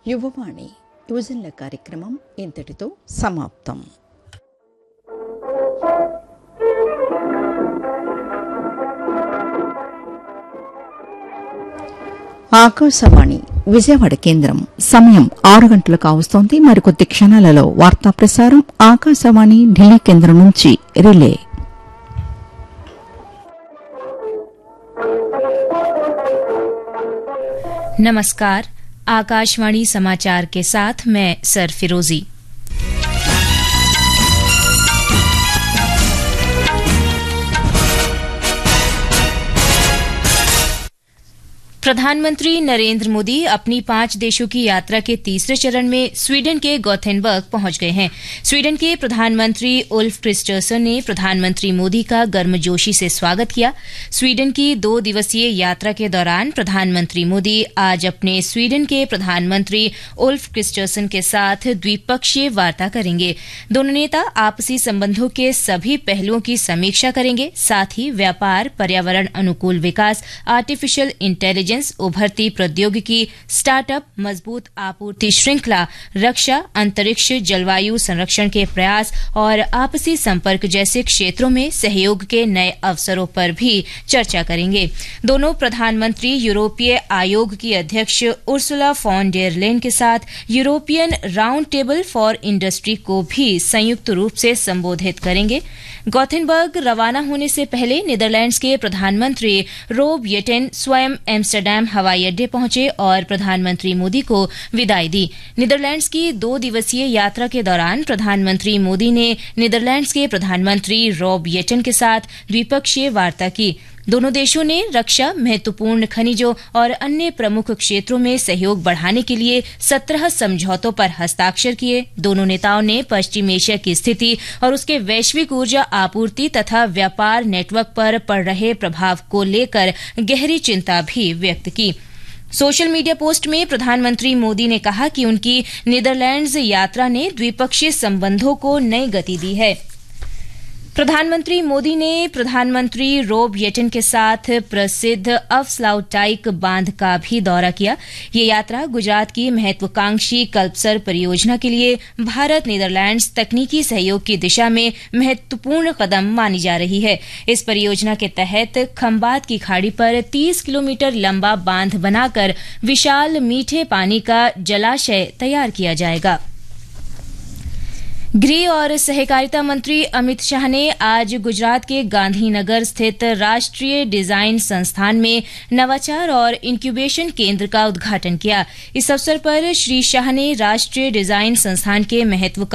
యువవాణి యువజనుల కార్యక్రమం ఇంతటితో సమాప్తం. ఆకాశవాణి విజయవాడ కేంద్రం సమయం 6 గంటలు కావస్తోంది. మరికొద్ది క్షణాలలో వార్తా ప్రసారం ఆకాశవాణి ఢిల్లీ కేంద్రం నుంచి రిలే. नमस्कार, आकाशवाणी समाचार के साथ मैं सरफिरोजी। प्रधानमंत्री नरेंद्र मोदी अपनी 5 देशों की यात्रा के तीसरे चरण में स्वीडन के गोथेनबर्ग पहुंच गए हैं। स्वीडन के प्रधानमंत्री उल्फ क्रिस्टर्सन ने प्रधानमंत्री मोदी का गर्मजोशी से स्वागत किया। स्वीडन की 2 दिवसीय यात्रा के दौरान प्रधानमंत्री मोदी आज अपने स्वीडन के प्रधानमंत्री उल्फ क्रिस्टर्सन के साथ द्विपक्षीय वार्ता करेंगे। दोनों नेता आपसी संबंधों के सभी पहलुओं की समीक्षा करेंगे। साथ ही व्यापार, पर्यावरण अनुकूल विकास, आर्टिफिशियल इंटेलिजेंस, उभरती प्रौद्योगिकी, स्टार्टअप, मजबूत आपूर्ति श्रृंखला, रक्षा, अंतरिक्ष, जलवायु संरक्षण के प्रयास और आपसी संपर्क जैसे क्षेत्रों में सहयोग के नए अवसरों पर भी चर्चा करेंगे। दोनों प्रधानमंत्री यूरोपीय आयोग की अध्यक्ष उर्सुला फॉन डेर लेyen के साथ European round table for industry को भी संयुक्त रूप से संबोधित करेंगे। गोथेनबर्ग रवाना होने से पहले नीदरलैंड्स के प्रधानमंत्री रोब येटेन स्वयं एम्स्टर्डम हवाई अड्डे पहुंचे और प्रधानमंत्री मोदी को विदाई दी। नीदरलैंड्स की 2 दिवसीय यात्रा के दौरान प्रधानमंत्री मोदी ने नीदरलैंड्स के प्रधानमंत्री रोब येटेन के साथ द्विपक्षीय वार्ता की। दोनों देशों ने रक्षा, महत्वपूर्ण खनिजों और अन्य प्रमुख क्षेत्रों में सहयोग बढ़ाने के लिए 17 समझौतों पर हस्ताक्षर किए। दोनों नेताओं ने पश्चिम एशिया की स्थिति और उसके वैश्विक ऊर्जा आपूर्ति तथा व्यापार नेटवर्क पर पड़ रहे प्रभाव को लेकर गहरी चिंता भी व्यक्त की। सोशल मीडिया पोस्ट में प्रधानमंत्री मोदी ने कहा कि उनकी नीदरलैंड्स यात्रा ने द्विपक्षीय संबंधों को नई गति दी है। प्रधानमंत्री मोदी ने प्रधानमंत्री रोब येटेन के साथ प्रसिद्ध अफस्लाउटाइक बांध का भी दौरा किया। ये यात्रा गुजरात की महत्वाकांक्षी कल्पसर परियोजना के लिए भारत नीदरलैंड्स तकनीकी सहयोग की दिशा में महत्वपूर्ण कदम मानी जा रही है। इस परियोजना के तहत खंबात की खाड़ी पर 30 किलोमीटर लंबा बांध बनाकर विशाल मीठे पानी का जलाशय तैयार किया जाएगा। गृह और सहकारिता मंत्री अमित शाह ने आज गुजरात के गांधीनगर स्थित राष्ट्रीय डिजाइन संस्थान में नवाचार और इंक्यूबेशन केंद्र का उद्घाटन किया। इस अवसर पर श्री शाह ने राष्ट्रीय डिजाइन संस्थान के महत्व